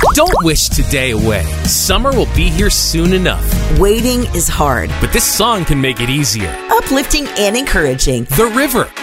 Don't wish today away. Summer will be here soon enough. Waiting is hard. But this song can make it easier. Uplifting and encouraging. The River